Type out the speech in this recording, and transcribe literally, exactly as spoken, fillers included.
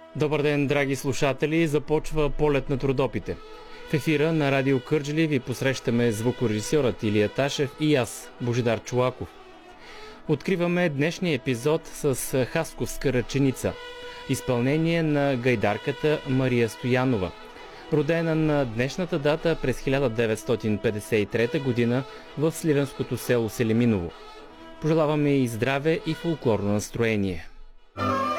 Добър ден, драги слушатели! Започва Полет на трудопите. В ефира на Радио Кърджали ви посрещаме звукорежисьорът Илия Ташев и аз, Божидар Чолаков. Откриваме днешния епизод с хасковска ръченица. Изпълнение на гайдарката Мария Стоянова, родена на днешната дата през хиляда деветстотин петдесет и трета година в сливенското село Селиминово. Пожелаваме и здраве и фолклорно настроение.